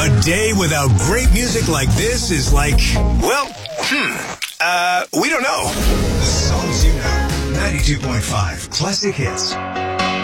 A day without great music like this is like, well, we don't know. The songs you know. 92.5 Classic Hits.